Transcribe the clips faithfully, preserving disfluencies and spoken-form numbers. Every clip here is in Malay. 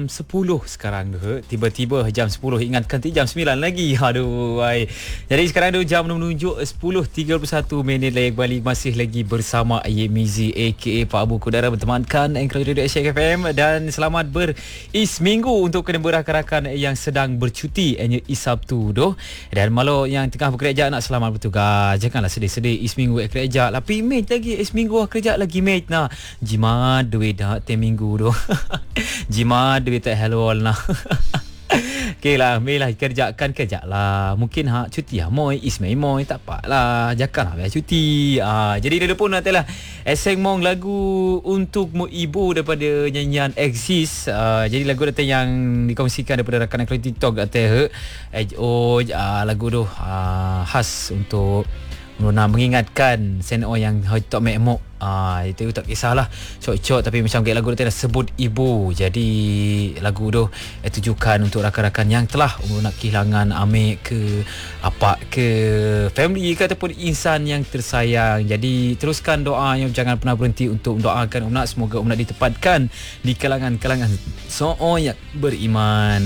jam sepuluh sekarang tu. Tiba-tiba jam sepuluh, ingatkan ti jam sembilan lagi. Aduh, ay. Jadi sekarang tu jam menunjuk sepuluh tiga puluh satu minit lagi kembali masih lagi bersama Ayy Mizi aka Pak Abu Kudara bertemankan Anchor Radio Asia F M, dan selamat beris minggu untuk kena rakan-rakan yang sedang bercuti hanya is Sabtu tu. Dan malu yang tengah bekerja nak selamat bertugas. Janganlah sedih-sedih is minggu kerja. Tapi mate lagi is minggu kerja lagi mate nah. Jimat duit dah tem minggu tu. Jimat duit tak hello nah. Okey lah, mei lah kerjakan kerja lah. Mungkin ha cuti ha moi is mei moi tak apa lah. Jangan lah cuti. Ah jadi dia pun nanti lah Eseng Mong lagu untuk mu ibu daripada nyanyian Exist. Uh, jadi lagu datang yang dikongsikan daripada rakan akun TikTok datang eh oh uh, lagu tu uh, khas untuk nak mengingatkan seno yang tak mekmok. Ah itu tak kisahlah cok-cok, tapi macam kayak lagu tu dah sebut ibu. Jadi lagu tu eh, tujukan untuk rakan-rakan yang telah nak kehilangan amik ke apa ke family ke ataupun insan yang tersayang. Jadi teruskan doanya, jangan pernah berhenti untuk doakan Umnak. Semoga Umnak ditempatkan di kalangan-kalangan seorang yang beriman.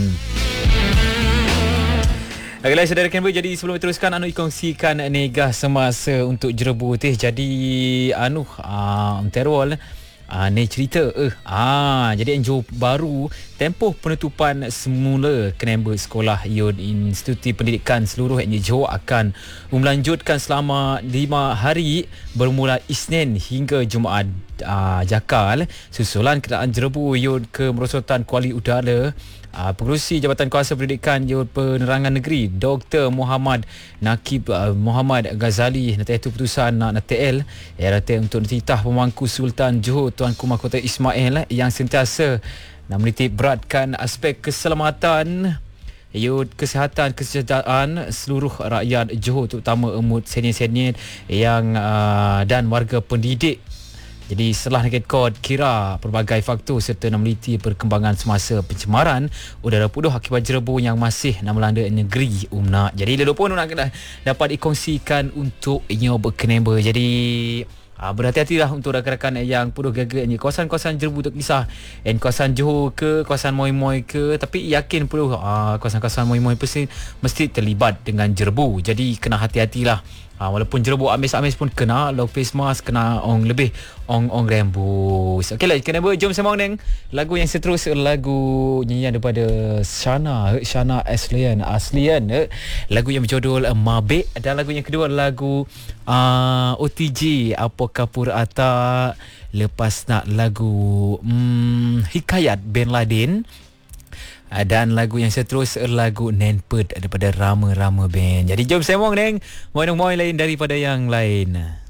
Baiklah saudara Canberra, jadi sebelum teruskan anu ikongsikan negah semasa untuk jerebu teh. Jadi anu ah uh, terwal ah uh, ni cerita eh ah jadi enjo baru tempoh penutupan semula Canberra sekolah Yun Instituti Pendidikan seluruh N J O akan melanjutkan selama lima hari bermula Isnin hingga Jumaat uh, jakal susulan kenderaan jerebu Yun ke merosotan kuali udara. Uh, Pengerusi Jabatan Kuasa Pendidikan Yun Penerangan Negeri Doktor Muhammad Nakib uh, Muhammad Ghazali nanti itu putusan nak N T L R T untuk dititah Pemangku Sultan Johor Tuanku Mahkota Ismail yang sentiasa nak menitik beratkan aspek keselamatan Yun kesihatan kesejahteraan seluruh rakyat Johor, terutama emut senior-senior yang uh, dan warga pendidik. Jadi setelah naked kod kira pelbagai faktor serta nak meneliti perkembangan semasa pencemaran udara puduh akibat jerebu yang masih nak melanda negeri Umnak. Jadi dia pun nak dapat dikongsikan untuk nyo berkenember. Jadi Ah, berhati-hatilah untuk rakan-rakan yang puduh gagal ni kawasan-kawasan jerebu tak kisah and kawasan Johor ke kawasan Moi-Moi ke, tapi yakin puduh ah, kawasan-kawasan Moi-Moi mesti mesti terlibat dengan jerebu. Jadi kena hati-hatilah. Ah, walaupun jerebu amis-amis pun kena low face mask, kena ong lebih ong-ong rembus. Okeylah, kena ber jom sembang neng lagu yang seterus, lagu nyanyian daripada Shana Shana Aslian Aslian eh. Lagu yang berjudul Mabek, dan lagu yang kedua lagu uh, O T G Apa Kapur Ata. Lepas nak lagu hmm, Hikayat Bin Laden. Dan lagu yang seterus lagu Nenped daripada Rama Rama Band. Jadi jom sembang neng, moin-moin lain daripada yang lain.